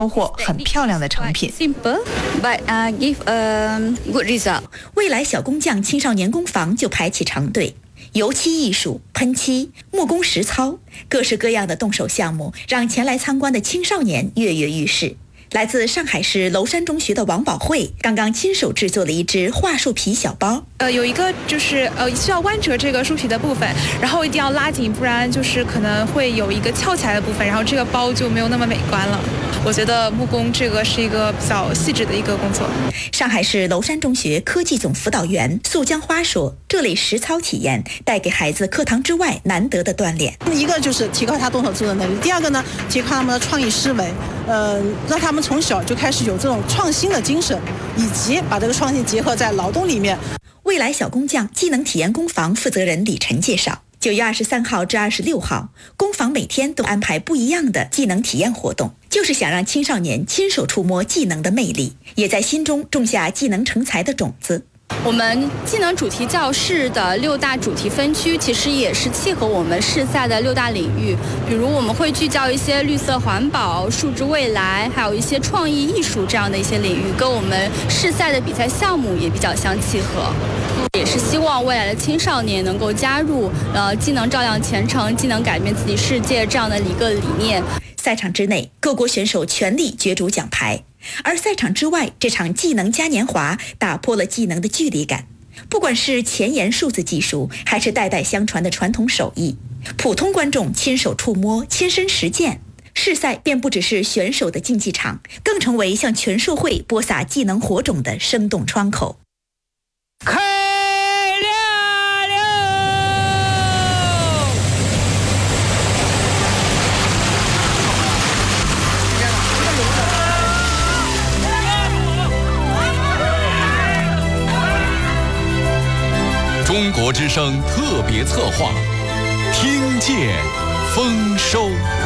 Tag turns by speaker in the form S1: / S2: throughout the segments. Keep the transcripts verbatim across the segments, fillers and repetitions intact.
S1: 收获很漂亮的成品。
S2: Simple, but uh, give a good result.
S3: 未来小工匠青少年工坊就排起长队，油漆艺术、喷漆、木工实操，各式各样的动手项目，让前来参观的青少年跃跃欲试。来自上海市娄山中学的王宝慧刚刚亲手制作了一只桦树皮小包。
S4: 呃，有一个就是呃需要弯折这个树皮的部分，然后一定要拉紧，不然就是可能会有一个翘起来的部分，然后这个包就没有那么美观了。我觉得木工这个是一个比较细致的一个工作。
S3: 上海市娄山中学科技总辅导员素江花说，这类实操体验带给孩子课堂之外难得的锻炼。
S5: 一个就是提高他动手做的能力，第二个呢，提高他们的创意思维，呃，让他们从小就开始有这种创新的精神，以及把这个创新结合在劳动里面。
S3: 未来小工匠技能体验工坊负责人李晨介绍，九月二十三号至二十六号，工坊每天都安排不一样的技能体验活动，就是想让青少年亲手触摸技能的魅力，也在心中种下技能成才的种子。
S2: 我们技能主题教室的六大主题分区，其实也是契合我们市赛的六大领域。比如我们会聚焦一些绿色环保、数字未来，还有一些创意艺术这样的一些领域，跟我们市赛的比赛项目也比较相契合。也是希望未来的青少年能够加入呃技能照亮前程、技能改变自己世界这样的一个理念。
S3: 赛场之内，各国选手全力角逐奖牌。而赛场之外，这场技能嘉年华打破了技能的距离感。不管是前沿数字技术，还是代代相传的传统手艺，普通观众亲手触摸、亲身实践，世赛便不只是选手的竞技场，更成为向全社会播撒技能火种的生动窗口。
S6: 开亮了！
S7: 中国之声特别策划，听见丰收。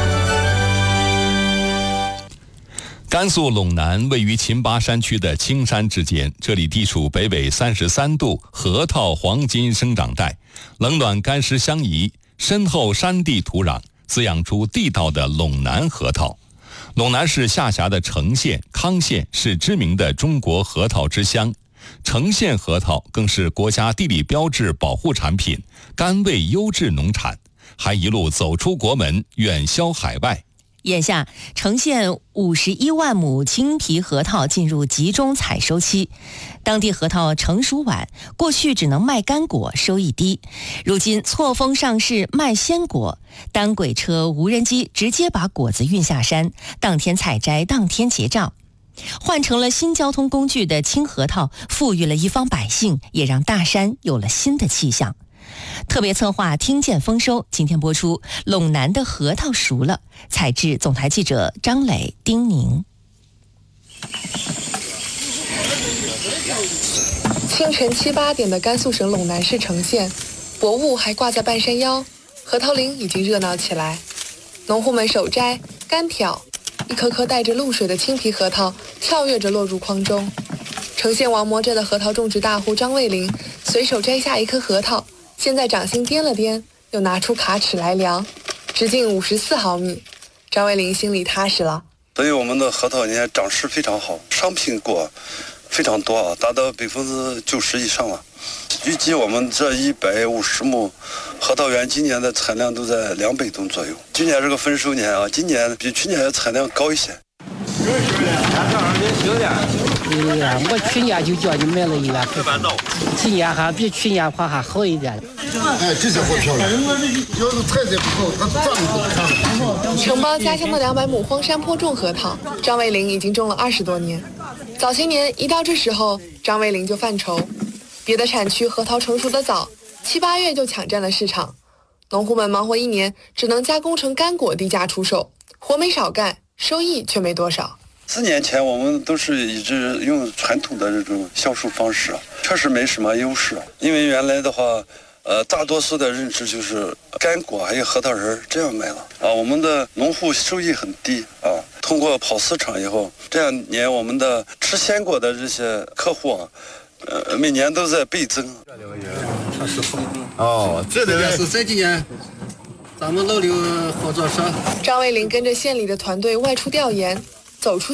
S7: 甘肃陇南位于秦巴山区的青山之间，这里地处北纬三十三度核桃黄金生长带，冷暖干湿相宜，深厚山地土壤滋养出地道的陇南核桃。陇南市下辖的成县、康县是知名的中国核桃之乡，成县核桃更是国家地理标志保护产品，甘味优质农产，还一路走出国门，远销海外。
S8: 眼下，成县五十一万亩青皮核桃进入集中采收期。当地核桃成熟晚，过去只能卖干果，收益低。如今错峰上市卖鲜果，单轨车、无人机直接把果子运下山，当天采摘，当天结账。换成了新交通工具的青核桃，富裕了一方百姓，也让大山有了新的气象。特别策划听见丰收，今天播出陇南的核桃熟了，采制总台记者张磊、丁宁。
S9: 清晨七八点的甘肃省陇南市成县，薄雾还挂在半山腰，核桃林已经热闹起来。农户们手摘、干挑，一颗颗带着露水的青皮核桃跳跃着落入筐中。成县王磨寨的核桃种植大户张卫林随手摘下一颗核桃，先在掌心掂了掂，又拿出卡尺来量，直径五十四毫米。张卫林心里踏实了。
S10: 所以我们的核桃年长势非常好，商品果非常多啊，达到百分之九十以上了。预计我们这一百五十亩核桃园今年的产量都在两百吨左右。今年是个丰收年啊，今年比去年产量高一些。
S11: 对呀，我去年就叫你买了一万块，今年还比去年花还好一点。
S12: 哎，这些货漂亮，要是菜再不好，它长得不看。
S9: 承包家乡的两百亩荒山坡种核桃，张卫林已经种了二十多年。早些年一到这时候，张卫林就犯愁，别的产区核桃成熟的早，七八月就抢占了市场，农户们忙活一年，只能加工成干果低价出售，活没少干，收益却没多少。
S10: 四年前我们都是一直用传统的这种销售方式，确实没什么优势。因为原来的话，呃，大多数的认知就是干果还有核桃仁这样卖了啊，我们的农户收益很低啊。通过跑市场以后，这两年我们的吃鲜果的这些客户啊，呃，每年都在倍增。
S12: 哦，这里是这几年。咱们老刘合作社，
S9: 张卫林跟着县里的团队外出调研， 走出